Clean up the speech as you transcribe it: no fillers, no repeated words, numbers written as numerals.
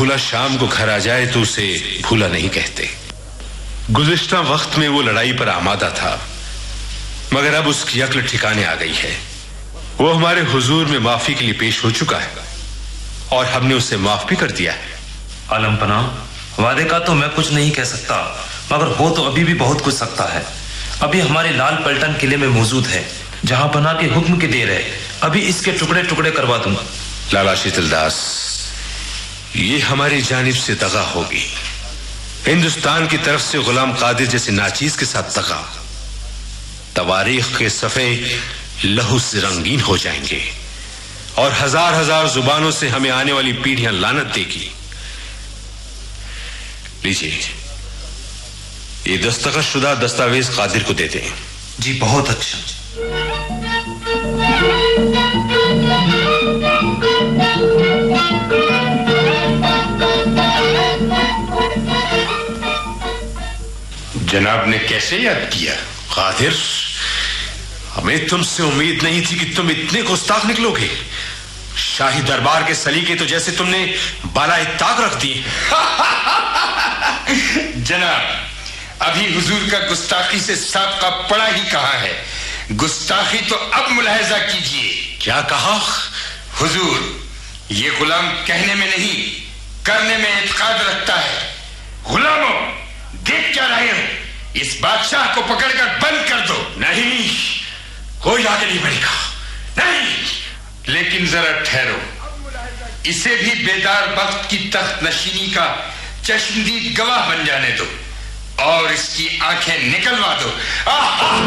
بھولا شام کو گھر آ جائے تو اسے بھولا نہیں کہتے۔ گزشتہ وقت میں وہ لڑائی پر آمادہ تھا، مگر اب اس کی عقل ٹھکانے آ گئی ہے۔ وہ ہمارے حضور میں معافی کے لیے پیش ہو چکا ہے اور ہم نے اسے معاف بھی کر دیا ہے۔ عالم پناہ، وعدے کا تو میں کچھ نہیں کہہ سکتا، مگر ہو تو ابھی بھی بہت کچھ سکتا ہے۔ ابھی ہمارے لال پلٹن قلعے میں موجود ہے، جہاں پناہ کے حکم کی دیر ہے۔ ابھی اس کے ٹکڑے ٹکڑے کروا دوں۔ لالا شیتل داس، یہ ہماری جانب سے دغا ہوگی۔ ہندوستان کی طرف سے غلام قادر جیسے ناچیز کے ساتھ دغا۔ تواریخ کے صفحے لہو سے رنگین ہو جائیں گے اور ہزار ہزار زبانوں سے ہمیں آنے والی پیڑھیاں لعنت دے گی۔ لیجیے، یہ دستخط شدہ دستاویز قادر کو دے دیں۔ جی بہت اچھا۔ جناب نے کیسے یاد کیا؟ قادر، ہمیں تم سے امید نہیں تھی کہ تم اتنے گستاخ نکلو گے۔ شاہی دربار کے سلیقے تو جیسے تم نے بالائے طاق رکھ دی۔ جناب، ابھی حضور کا گستاخی سے سابقہ پڑا ہی کہاں ہے؟ گستاخی تو اب ملاحظہ کیجئے۔ کیا کہا؟ حضور، یہ غلام کہنے میں نہیں کرنے میں اعتقاد رکھتا ہے۔ غلاموں، دیکھ کیا رہے ہو؟ اس بادشاہ کو پکڑ کر بند کر دو۔ نہیں، کوئی آگے نہیں بڑھے گا، نہیں۔ لیکن ذرا ٹھہرو، اسے بھی بیدار وقت کی تخت نشینی کا چشمدید گواہ بن جانے دو اور اس کی آنکھیں نکلوا دو۔